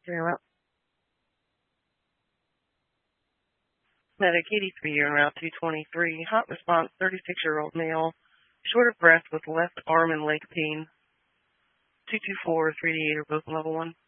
Zero. Medic 83-year route 223. Hot response 36-year-old male. Short of breath with left arm and leg pain. 224, 388 are both level 1.